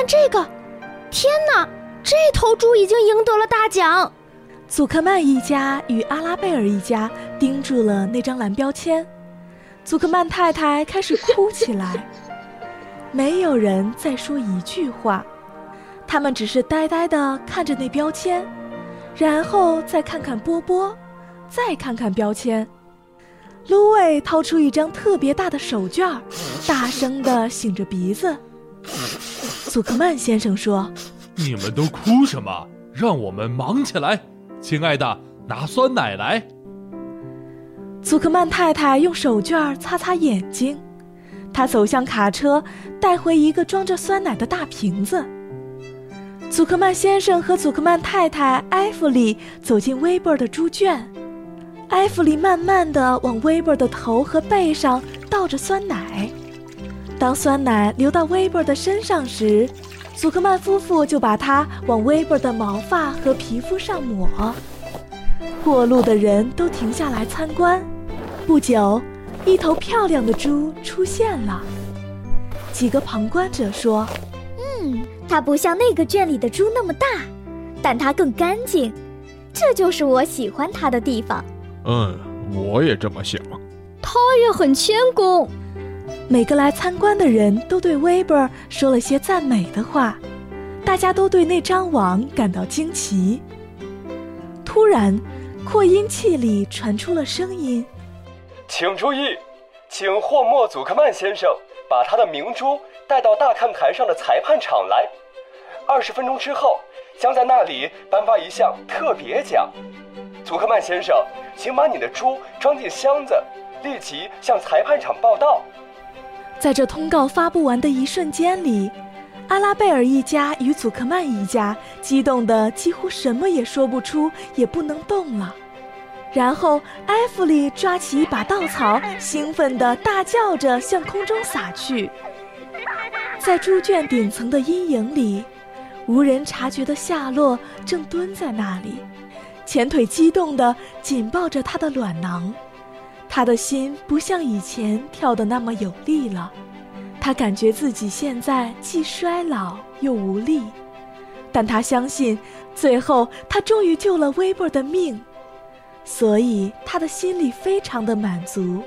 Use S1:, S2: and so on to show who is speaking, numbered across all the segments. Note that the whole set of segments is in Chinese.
S1: 这个，天哪，这头猪已经赢得了大奖。
S2: 祖克曼一家与阿拉贝尔一家盯住了那张蓝标签，祖克曼太太开始哭起来。没有人再说一句话，他们只是呆呆地看着那标签，然后再看看波波，再看看标签。芦苇掏出一张特别大的手绢，大声地擤着鼻子。祖克曼先生说：
S3: 你们都哭什么？让我们忙起来。亲爱的，拿酸奶来。
S2: 祖克曼太太用手绢擦擦眼睛，她走向卡车，带回一个装着酸奶的大瓶子。祖克曼先生和祖克曼太太埃弗里走进威伯的猪圈，埃弗里慢慢地往威伯的头和背上倒着酸奶。当酸奶流到威伯的身上时，祖克曼夫妇就把它往威伯的毛发和皮肤上抹。过路的人都停下来参观。不久，一头漂亮的猪出现了。几个旁观者说：
S1: 它不像那个圈里的猪那么大，但它更干净，这就是我喜欢它的地方。
S4: 我也这么想。
S1: 它也很谦恭。
S2: 每个来参观的人都对威伯说了些赞美的话，大家都对那张网感到惊奇。突然，扩音器里传出了声音：
S5: 请注意，请霍莫·祖克曼先生把他的明珠带到大看台上的裁判场来。20分钟之后，将在那里颁发一项特别奖。祖克曼先生，请把你的猪装进箱子，立即向裁判场报到。
S2: 在这通告发布完的一瞬间里，阿拉贝尔一家与祖克曼一家激动得几乎什么也说不出，也不能动了。然后埃弗里抓起一把稻草，兴奋地大叫着向空中撒去。在猪圈顶层的阴影里，无人察觉的夏洛正蹲在那里，前腿激动地紧抱着他的卵囊。他的心不像以前跳得那么有力了，他感觉自己现在既衰老又无力，但他相信最后他终于救了威伯的命，所以他的心里非常的满足。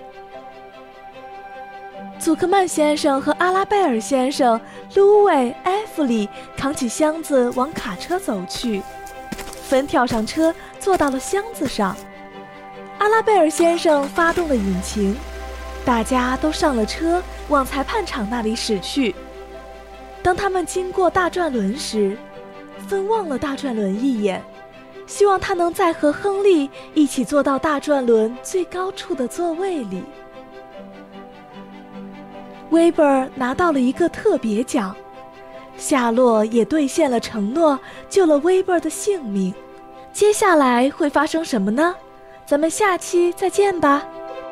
S2: 祖克曼先生和阿拉贝尔先生、芦苇、埃弗里扛起箱子往卡车走去，芬跳上车坐到了箱子上。阿拉贝尔先生发动了引擎，大家都上了车，往裁判场那里驶去。当他们经过大转轮时，芬望了大转轮一眼，希望他能再和亨利一起坐到大转轮最高处的座位里。威伯拿到了一个特别奖，夏洛也兑现了承诺，救了威伯的性命。接下来会发生什么呢？咱们下期再见吧。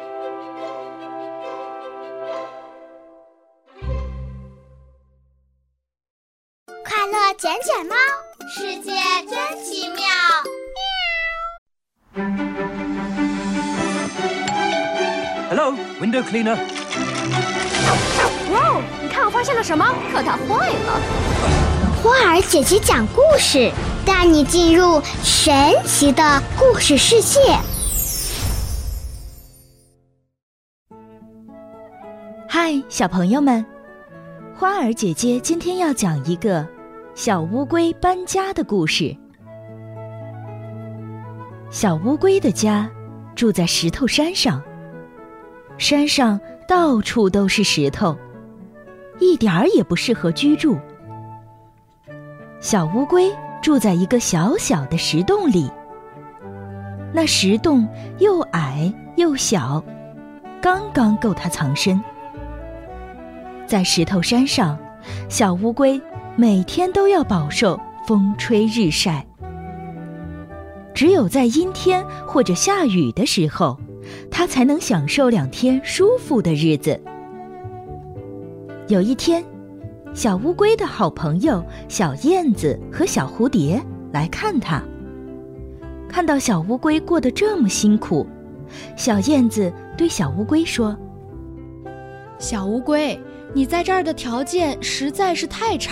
S6: 快乐卷卷猫，世界真奇妙。
S7: Hello, window cleaner.
S1: 哇哦，你看我发现了什么？可它坏了。
S6: 花儿姐姐讲故事，带你进入神奇的故事世界。
S8: 嗨，小朋友们，花儿姐姐今天要讲一个小乌龟搬家的故事。小乌龟的家住在石头山上，山上到处都是石头，一点儿也不适合居住。小乌龟住在一个小小的石洞里，那石洞又矮又小，刚刚够它藏身。在石头山上，小乌龟每天都要饱受风吹日晒，只有在阴天或者下雨的时候，它才能享受2天舒服的日子。有一天，小乌龟的好朋友小燕子和小蝴蝶来看它，看到小乌龟过得这么辛苦，小燕子对小乌龟说：
S9: 小乌龟，你在这儿的条件实在是太差